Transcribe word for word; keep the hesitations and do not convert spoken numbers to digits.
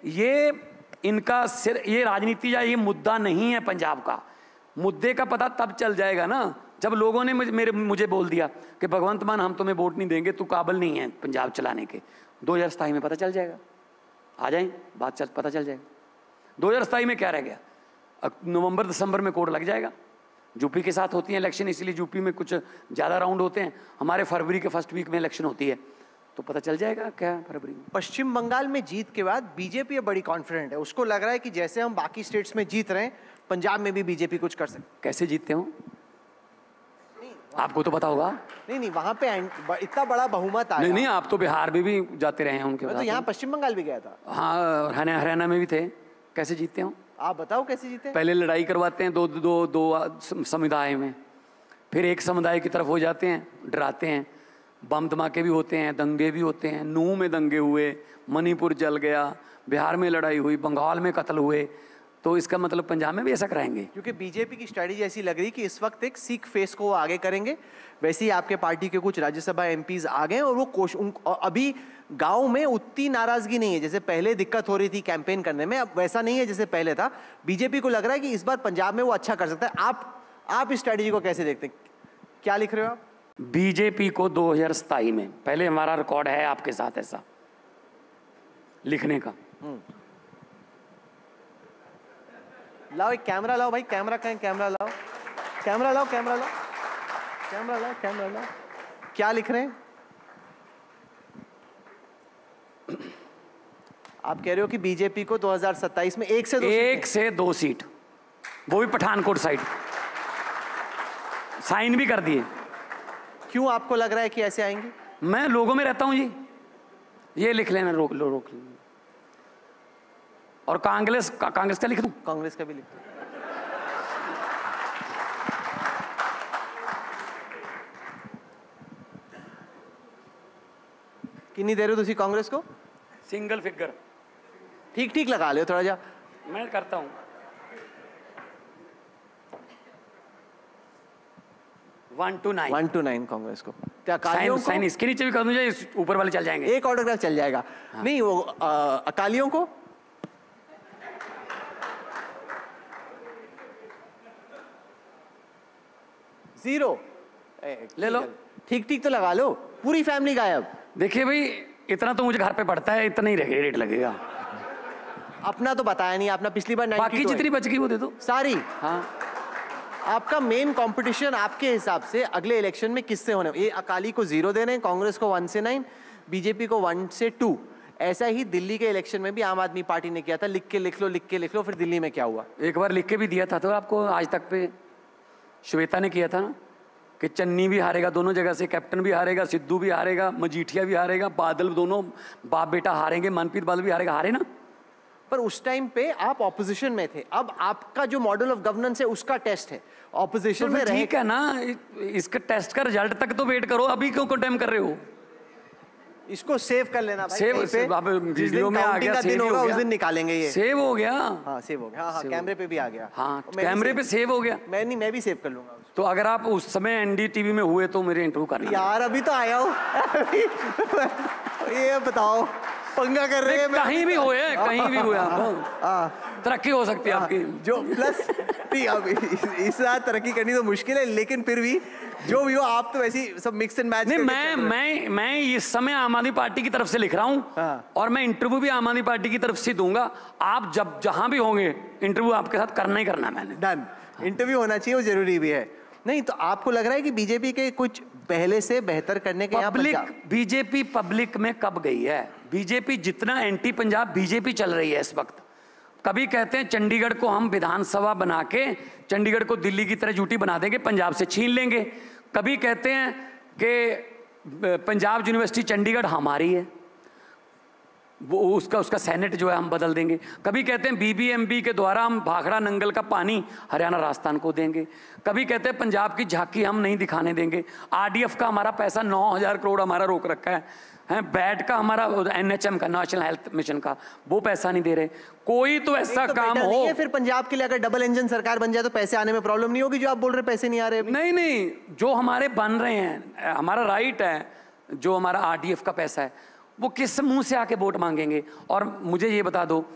ये इनका सिर, ये राजनीति या ये मुद्दा नहीं है पंजाब का। मुद्दे का पता तब चल जाएगा ना जब लोगों ने मुझे मेरे मुझे बोल दिया कि भगवंत मान हम तुम्हें वोट नहीं देंगे, तू काबिल नहीं है पंजाब चलाने के। दो हज़ार सताईस में पता चल जाएगा, आ जाए बात चल पता चल जाएगा। दो हज़ार सताईस में क्या रह गया, नवंबर दिसंबर में कोड लग जाएगा। यूपी के साथ होती है इलेक्शन, इसलिए यूपी में कुछ ज़्यादा राउंड होते हैं। हमारे फरवरी के फर्स्ट वीक में इलेक्शन होती है, तो पता चल जाएगा क्या है फरवरी में। पश्चिम बंगाल में जीत के बाद बीजेपी बड़ी कॉन्फिडेंट है, उसको लग रहा है कि जैसे हम बाकी स्टेट्स में जीत रहे हैं पंजाब में भी बीजेपी कुछ कर सकते। कैसे जीतते हो आपको तो पता होगा। नहीं नहीं वहां पे इतना बड़ा बहुमत आया। नहीं नहीं आप तो बिहार में भी जाते रहे हैं उनके। मैं तो यहाँ पश्चिम बंगाल भी गया था। हाँ हरियाणा में भी थे। कैसे जीतते हो आप बताओ कैसे जीते। पहले लड़ाई करवाते हैं दो दो दो समुदाय में, फिर एक समुदाय की तरफ हो जाते हैं, डराते हैं, बम धमाके भी होते हैं, दंगे भी होते हैं। नूह में दंगे हुए, मणिपुर जल गया, बिहार में लड़ाई हुई, बंगाल में कत्ल हुए, तो इसका मतलब पंजाब में भी ऐसा कराएंगे। क्योंकि बीजेपी की स्ट्रैटेजी ऐसी लग रही कि इस वक्त एक सिख फेस को वो आगे करेंगे। वैसे ही आपके पार्टी के कुछ राज्यसभा एमपीज आ गए और वो कोश उन, और अभी गांव में उतनी नाराजगी नहीं है जैसे पहले दिक्कत हो रही थी कैंपेन करने में, अब वैसा नहीं है जैसे पहले था। बीजेपी को लग रहा है कि इस बार पंजाब में वो अच्छा कर सकता है। आप आप इस स्ट्रैटेजी को कैसे देखते हैं, क्या लिख रहे हो आप? बीजेपी को दो हज़ार सताईस में, पहले हमारा रिकॉर्ड है आपके साथ ऐसा लिखने का। लाओ एक कैमरा लाओ भाई, कैमरा कहीं, कैमरा लाओ, कैमरा लाओ, कैमरा लाओ, कैमरा लाओ, कैमरा लाओ। क्या लिख रहे हैं आप? कह रहे हो कि बीजेपी को दो हज़ार सत्ताईस में एक से दो एक से दो सीट, वो भी पठानकोट साइड, साइन भी कर दिए। क्यों आपको लग रहा है कि ऐसे आएंगे? मैं लोगों में रहता हूं जी, ये लिख लेना, रोक लो रोक लो। और कांग्रेस का, कांग्रेस का लिख दूं? कांग्रेस का भी लिख दो। कितनी दे रहे हो तुसी कांग्रेस को? Single figure. ठीक ठीक लगा ले थोड़ा जा। मैं करता हूं one two nine one two nine Congress को। क्या अकालियों को साइन इसके नीचे भी कर दूं या इस ऊपर वाले चल जाएंगे? एक ऑटोग्राफ चल जाएगा। हाँ। नहीं वो आ, अकालियों को जीरो ले लो। ठीक ठीक तो लगा लो, पूरी फैमिली गायब। देखिए भाई इतना तो मुझे घर पे पड़ता है, इतना ही रेट लगेगा। अपना तो बताया नहीं आपने पिछली बार। बाकी जितनी बच गई वो दे दो सारी। हाँ आपका मेन कंपटीशन आपके हिसाब से अगले इलेक्शन में किससे होने? ये अकाली को जीरो दे रहे हैं, कांग्रेस को वन से नाइन, बीजेपी को वन से टू। ऐसा ही दिल्ली के इलेक्शन में भी आम आदमी पार्टी ने किया था, लिख के लिख लो लिख के लिख लो। फिर दिल्ली में क्या हुआ? एक बार लिख के भी दिया था तो आपको, आज तक पे श्वेता ने किया था ना कि चन्नी भी हारेगा दोनों जगह से, कैप्टन भी हारेगा, सिद्धू भी हारेगा, मजीठिया भी हारेगा, बादल, दोनों बाप बेटा हारेंगे, मनप्रीत बादल भी हारेगा। हारे ना? पर उस टाइम पे आप ऑपोजिशन में थे, अब आपका जो मॉडल ऑफ गवर्नेंस है उसका टेस्ट है, ऑपोजिशन तो में रहे। ठीक है ना, इसका टेस्ट का रिजल्ट तक तो वेट करो, अभी क्यों कंडेम कर रहे हो? इसको सेव कर लेना भाई। सेव पे अब वीडियो में आ गया, का दिन होगा उस दिन निकालेंगे ये। सेव हो गया। हाँ सेव हो गया। हाँ हाँ कैमरे पे भी आ गया। हाँ कैमरे पे सेव हो गया। मैं नहीं, मैं भी सेव कर लूंगा। तो अगर आप उस समय एनडीटीवी में हुए तो मेरे इंटरव्यू करना। यार अभी तो आया हूँ। ये बताओ पंगा कर रहे हैं। कहीं भी हुए, कहीं भी हुए आप, तरक्की हो सकती है आपकी। जो प्लस इस साथ तरक्की करनी तो मुश्किल है, लेकिन फिर भी जो भी हो आप तो ऐसी सब मिक्स एंड मैच। नहीं मैं मैं मैं इस समय आम आदमी पार्टी की तरफ से लिख रहा हूँ। हाँ। और मैं इंटरव्यू भी आम आदमी पार्टी की तरफ से दूंगा। आप जब जहां भी होंगे इंटरव्यू आपके साथ करना ही करना। मैंने डन। इंटरव्यू होना चाहिए, वो जरूरी भी है। नहीं तो आपको लग रहा है कि बीजेपी के कुछ पहले से बेहतर करने के? पब्लिक बीजेपी पब्लिक में कब गई है? बीजेपी जितना एंटी पंजाब बीजेपी चल रही है इस वक्त। कभी कहते हैं चंडीगढ़ को हम विधानसभा बना के चंडीगढ़ को दिल्ली की तरह यूटी बना देंगे, पंजाब से छीन लेंगे। कभी कहते हैं कि पंजाब यूनिवर्सिटी चंडीगढ़ हमारी है, वो उसका उसका सेनेट जो है हम बदल देंगे। कभी कहते हैं बीबीएमबी के द्वारा हम भाखड़ा नंगल का पानी हरियाणा राजस्थान को देंगे। कभी कहते हैं पंजाब की झांकी हम नहीं दिखाने देंगे। आरडीएफ का हमारा पैसा नौ हजार करोड़ हमारा रोक रखा है, हैं बैट का हमारा एनएचएम का नेशनल हेल्थ मिशन का वो पैसा नहीं दे रहे। कोई तो ऐसा तो काम हो। है फिर पंजाब के लिए अगर डबल इंजन सरकार बन जाए तो पैसे आने में प्रॉब्लम नहीं होगी? जो आप बोल रहे पैसे नहीं आ रहे। नहीं नहीं, जो हमारे बन रहे हैं, हमारा राइट है, जो हमारा आरडीएफ का पैसा है वो किस मुंह से आके वोट मांगेंगे? और मुझे ये बता दो